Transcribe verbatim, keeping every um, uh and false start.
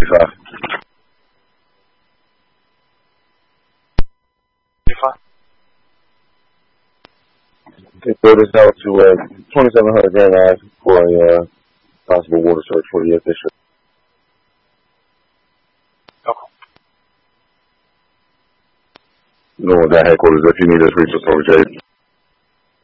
five. Okay, so this out to uh, twenty-seven hundred Grand Ave for a uh, possible water search for the official. Okay. You know what that headquarters, if you need us, reach us over, Jade.